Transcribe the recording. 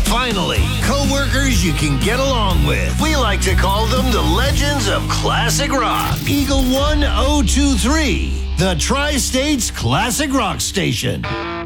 Finally, co-workers you can get along with. We like to call them the legends of classic rock. Eagle 1023, the Tri-States Classic Rock Station.